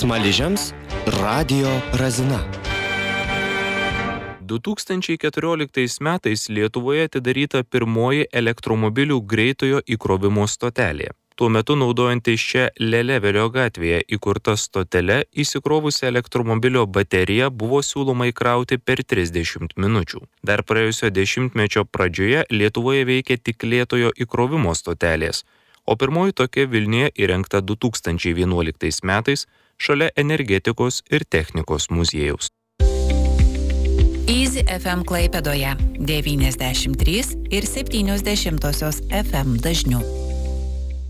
Smaližiams Radio Razina. 2014 metais Lietuvoje atidaryta pirmoji elektromobilių greitojo įkrovimo stotelė. Tuo metu naudojantis čia Lelevelio gatvėje įkurta stotele įsikrovusi elektromobilio bateriją buvo siūloma įkrauti per 30 minučių. Dar praėjusio dešimtmečio pradžioje Lietuvoje veikė tik lėtojo įkrovimo stotelės, o pirmoji tokia Vilniuje įrengta 2011 metais šalia energetikos ir technikos muziejaus. Easy FM Klaipėdoje 93,7 FM dažniu.